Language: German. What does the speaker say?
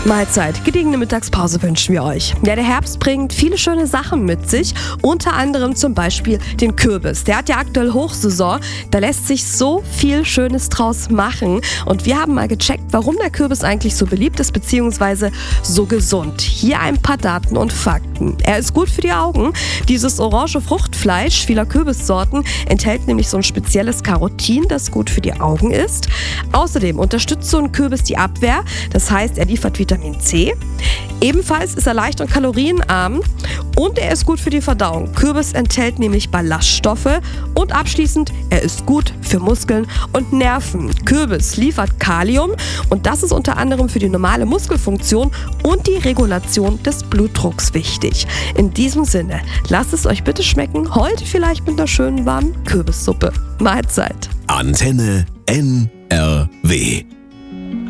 Mahlzeit, gediegene Mittagspause wünschen wir euch. Ja, der Herbst bringt viele schöne Sachen mit sich, unter anderem zum Beispiel den Kürbis. Der hat ja aktuell Hochsaison, da lässt sich so viel Schönes draus machen und wir haben mal gecheckt, warum der Kürbis eigentlich so beliebt ist bzw. so gesund. Hier ein paar Daten und Fakten. Er ist gut für die Augen. Dieses orange Fruchtfleisch vieler Kürbissorten enthält nämlich so ein spezielles Carotin, das gut für die Augen ist. Außerdem unterstützt so ein Kürbis die Abwehr, das heißt, er liefert Vitamin C. Ebenfalls ist er leicht und kalorienarm und er ist gut für die Verdauung. Kürbis enthält nämlich Ballaststoffe und abschließend, er ist gut für Muskeln und Nerven. Kürbis liefert Kalium und das ist unter anderem für die normale Muskelfunktion und die Regulation des Blutdrucks wichtig. In diesem Sinne, lasst es euch bitte schmecken, heute vielleicht mit einer schönen warmen Kürbissuppe. Mahlzeit. Antenne NRW.